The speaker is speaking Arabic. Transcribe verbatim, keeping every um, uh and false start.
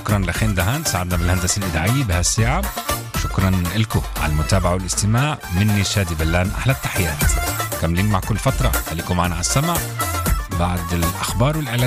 شكرا لخين دهان ساعدنا بالهندسة الإذاعية بهالساعة. شكرا لكم على المتابعة والاستماع. مني شادي بلان أحلى التحيات. كملين مع كل فترة، خليكم معنا على السمع بعد الأخبار والإعلانات.